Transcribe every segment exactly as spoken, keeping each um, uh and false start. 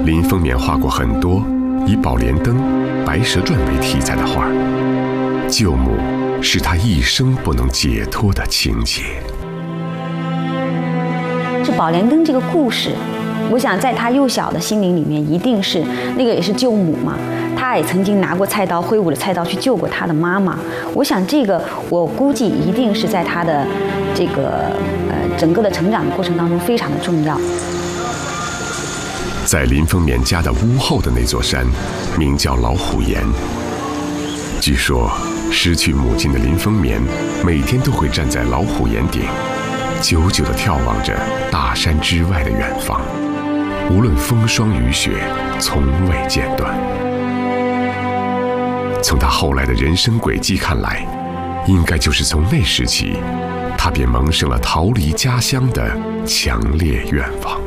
林风眠画过很多以宝莲灯、白蛇传为题材的画，舅母是他一生不能解脱的情结。 这宝莲灯这个故事，我想在他幼小的心灵里面，一定是那个也是舅母嘛，他也曾经拿过菜刀，挥舞着菜刀去救过他的妈妈。我想这个，我估计一定是在他的这个呃整个的成长的过程当中非常的重要。 在林风眠家的屋后的那座山，名叫老虎岩。据说，失去母亲的林风眠，每天都会站在老虎岩顶，久久地眺望着大山之外的远方，无论风霜雨雪，从未间断。从他后来的人生轨迹看来，应该就是从那时起，他便萌生了逃离家乡的强烈愿望。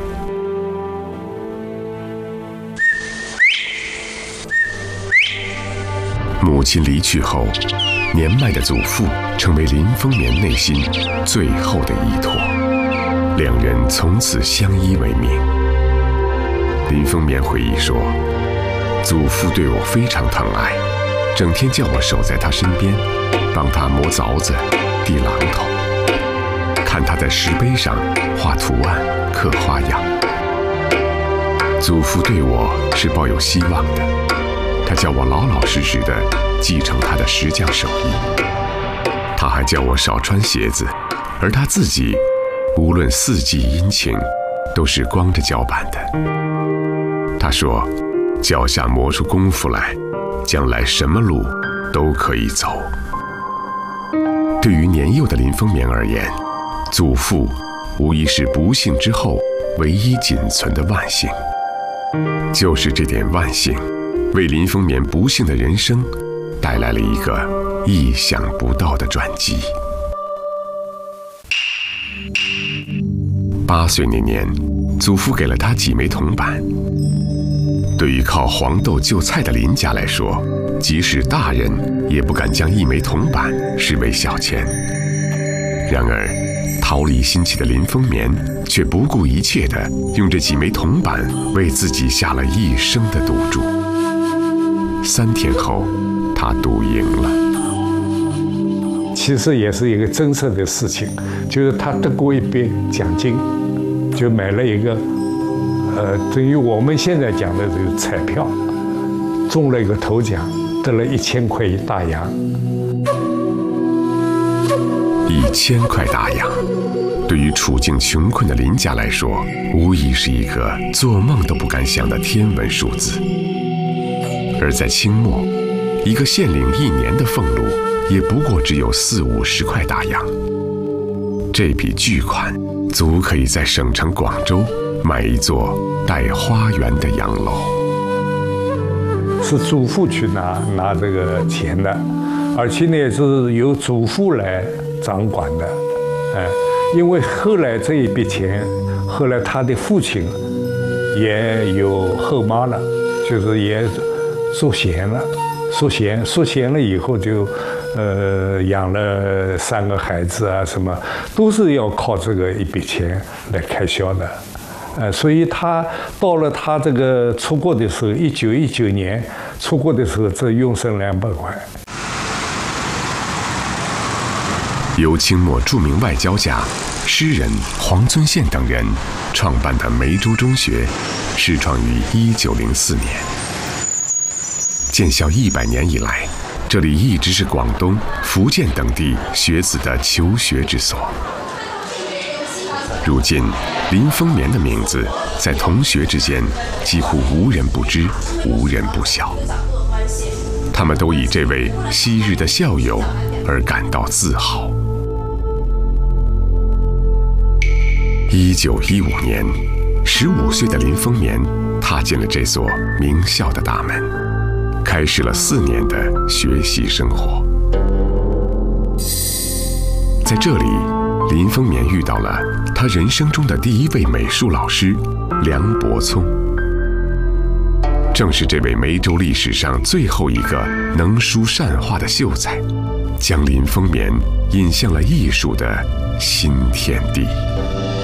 母亲离去后，年迈的祖父成为林风眠内心最后的依托，两人从此相依为命。林风眠回忆说，祖父对我非常疼爱，整天叫我守在他身边，帮他磨凿子、递榔头，看他在石碑上画图案、刻花样。祖父对我是抱有希望的，他叫我老老实实的继承他的石匠手艺。他还叫我少穿鞋子，而他自己无论四季阴晴，都是光着脚板的。他说，脚下磨出功夫来，将来什么路都可以走。对于年幼的林风眠而言，祖父无疑是不幸之后唯一仅存的万幸。就是这点万幸，为林风眠不幸的人生带来了一个意想不到的转机。八岁那年，祖父给了他几枚铜板。对于靠黄豆救菜的林家来说，即使大人也不敢将一枚铜板视为小钱。然而，逃离心切的林风眠却不顾一切地用这几枚铜板为自己下了一生的赌注。三天后，他赌赢了。 其实也是一个真实的事情，就是他得过一笔奖金，就买了一个，呃，等于我们现在讲的这个彩票，中了一个头奖，得了一千块一大洋。 一千块大洋，对于处境穷困的林家来说，无疑是一个做梦都不敢想的天文数字。而在清末，一个县领一年的俸禄也不过只有四五十块大洋。这笔巨款足可以在省城广州买一座带花园的洋楼。 是祖父去拿拿这个钱的，而且呢是由祖父来掌管的，哎，因为后来这一笔钱，后来他的父亲也有后妈了，就是也收闲了，收闲收闲了以后就，呃，养了三个孩子啊，什么都是要靠这个一笔钱来开销的，呃，所以他到了他这个出国的时候，一九一九年出国的时候，只用剩两百块。 由清末著名外交家、诗人黄遵宪等人创办的梅州中学，始创于一九零四年。建校一百年以来，这里一直是广东、福建等地学子的求学之所。如今，林风眠的名字在同学之间几乎无人不知，无人不晓。他们都以这位昔日的校友而感到自豪。一九一五年，十五岁的林风眠踏进了这所名校的大门，开始了四年的学习生活。在这里，林风眠遇到了他人生中的第一位美术老师梁伯聪。正是这位梅州历史上最后一个能书善画的秀才，将林风眠引向了艺术的新天地。